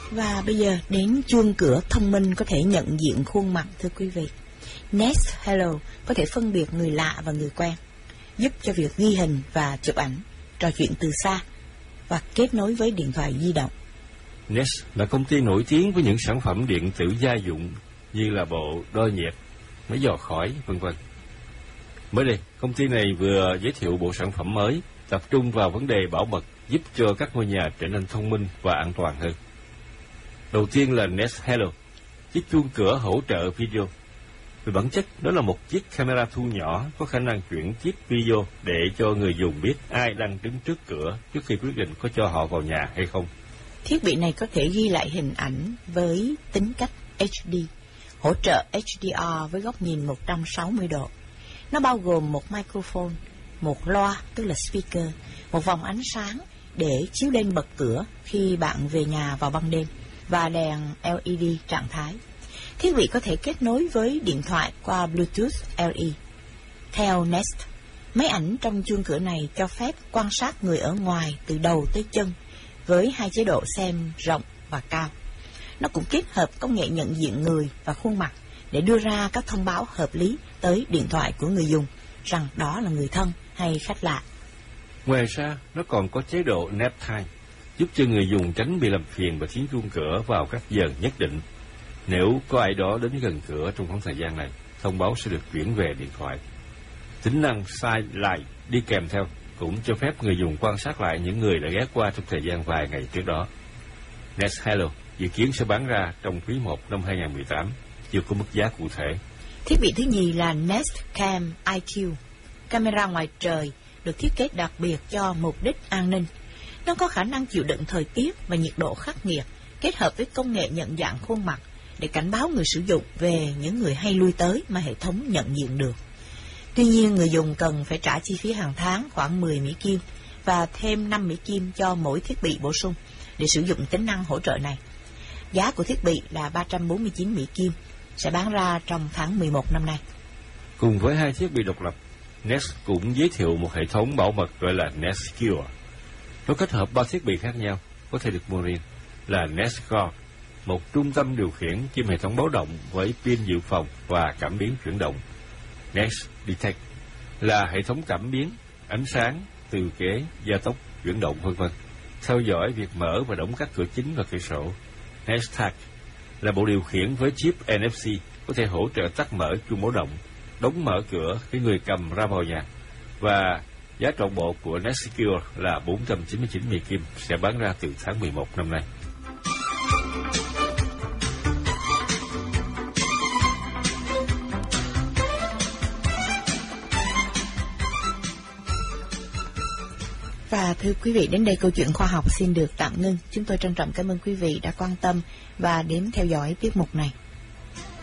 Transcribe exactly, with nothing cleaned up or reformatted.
Và bây giờ đến chuông cửa thông minh có thể nhận diện khuôn mặt, thưa quý vị. Nest Hello có thể phân biệt người lạ và người quen, giúp cho việc ghi hình và chụp ảnh, trò chuyện từ xa và kết nối với điện thoại di động. Nest là công ty nổi tiếng với những sản phẩm điện tử gia dụng như là bộ đo nhiệt, máy dò khói, vân vân. Mới đây, công ty này vừa giới thiệu bộ sản phẩm mới tập trung vào vấn đề bảo mật, giúp cho các ngôi nhà trở nên thông minh và an toàn hơn. Đầu tiên là Nest Hello, chiếc chuông cửa hỗ trợ video. Về bản chất, đó là một chiếc camera thu nhỏ có khả năng chuyển tiếp video để cho người dùng biết ai đang đứng trước cửa trước khi quyết định có cho họ vào nhà hay không. Thiết bị này có thể ghi lại hình ảnh với tính cách hát đê, hỗ trợ hát đê rờ với góc nhìn một trăm sáu mươi độ. Nó bao gồm một microphone, một loa tức là speaker, một vòng ánh sáng để chiếu lên bật cửa khi bạn về nhà vào ban đêm và đèn lờ e đê trạng thái. Thiết bị có thể kết nối với điện thoại qua Bluetooth lờ e. Theo Nest, máy ảnh trong chuông cửa này cho phép quan sát người ở ngoài từ đầu tới chân với hai chế độ xem rộng và cao. Nó cũng kết hợp công nghệ nhận diện người và khuôn mặt để đưa ra các thông báo hợp lý tới điện thoại của người dùng rằng đó là người thân hay khách lạ. Ngoài ra, nó còn có chế độ nap time, giúp cho người dùng tránh bị làm phiền bởi tiếng chuông cửa vào các giờ nhất định. Nếu có ai đó đến gần cửa trong khoảng thời gian này, thông báo sẽ được chuyển về điện thoại. Tính năng Sidelight đi kèm theo cũng cho phép người dùng quan sát lại những người đã ghé qua trong thời gian vài ngày trước đó. Nest Hello dự kiến sẽ bán ra trong quý một năm hai không một tám, chưa có mức giá cụ thể. Thiết bị thứ nhì là Nest Cam i quy, camera ngoài trời được thiết kế đặc biệt cho mục đích an ninh. Nó có khả năng chịu đựng thời tiết và nhiệt độ khắc nghiệt, kết hợp với công nghệ nhận dạng khuôn mặt để cảnh báo người sử dụng về những người hay lui tới mà hệ thống nhận diện được. Tuy nhiên, người dùng cần phải trả chi phí hàng tháng khoảng mười Mỹ Kim và thêm năm Mỹ Kim cho mỗi thiết bị bổ sung để sử dụng tính năng hỗ trợ này. Giá của thiết bị là ba trăm bốn mươi chín Mỹ Kim, sẽ bán ra trong tháng mười một năm nay. Cùng với hai thiết bị độc lập, Nest cũng giới thiệu một hệ thống bảo mật gọi là Nest Secure. Nó kết hợp ba thiết bị khác nhau, có thể được mua riêng, là Nest Guard, một trung tâm điều khiển kiêm hệ thống báo động với pin dự phòng và cảm biến chuyển động. Nest Detect là hệ thống cảm biến, ánh sáng, từ kế, gia tốc, chuyển động vân vân, theo dõi việc mở và đóng các cửa chính và cửa sổ. Nest Tag là bộ điều khiển với chip en ép xê, có thể hỗ trợ tắt mở chuông báo động, đóng mở cửa khi người cầm ra vào nhà. Và giá trọn bộ của Nest Secure là bốn trăm chín mươi chín Mỹ Kim, sẽ bán ra từ tháng mười một năm nay. Và thưa quý vị, đến đây câu chuyện khoa học xin được tạm ngưng. Chúng tôi trân trọng cảm ơn quý vị đã quan tâm và đến theo dõi tiết mục này.